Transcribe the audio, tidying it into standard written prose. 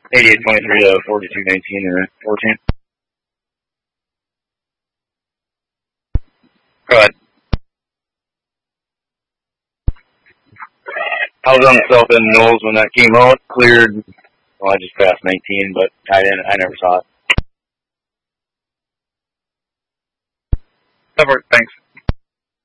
88.23 to 42.19 or 14. Go ahead. I was on the south end of Knowles when that came out. Cleared. Well, I just passed 19, but I never saw it. That worked. Thanks.